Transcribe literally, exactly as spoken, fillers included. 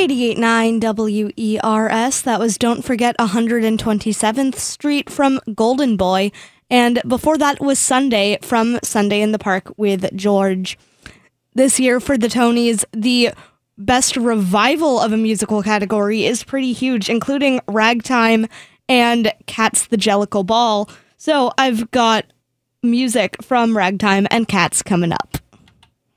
eighty-eight point nine W E R S. That was Don't Forget one hundred twenty-seventh Street from Golden Boy. And before that was Sunday from Sunday in the Park with George. This year for the Tonys, the best revival of a musical category is pretty huge, including Ragtime and Cats the Jellicle Ball. So I've got music from Ragtime and Cats coming up.